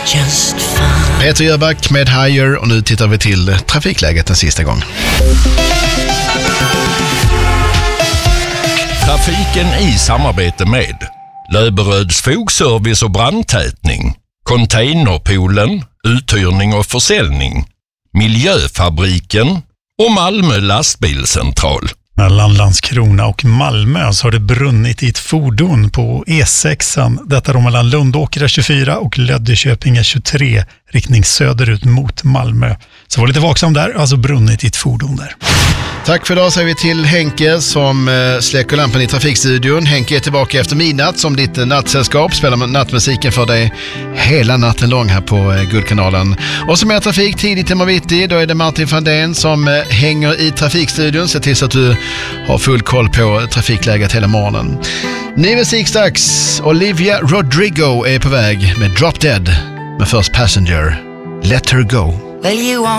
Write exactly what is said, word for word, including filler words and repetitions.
just fine. Peter Jöback med Higher, och nu tittar vi till trafikläget en sista gång. Trafiken i samarbete med Löberöds fogservice och brandtätning, Containerpoolen, uthyrning och försäljning, Miljöfabriken och Malmö lastbilscentral. Mellan Landskrona och Malmö så har det brunnit i ett fordon på E sex. Detta då mellan Lundåkra tjugofyra och Löddeköpinge tjugotre, riktning söderut mot Malmö. Så var lite vaksam där, alltså brunnit i ett fordon där. Tack för idag, säger vi till Henke som eh, släcker lampan i trafikstudion. Henke är tillbaka efter midnatt som ditt eh, nattsällskap. Spelar nattmusiken för dig hela natten lång här på eh, Guldkanalen. Och som är trafik tidigt i morgon, då är det Martin van Den som eh, hänger i trafikstudion. Se till så att du har full koll på trafikläget hela morgonen. Ny musik strax. Olivia Rodrigo är på väg med Drop Dead. Men först Passenger. Let her go. Well, you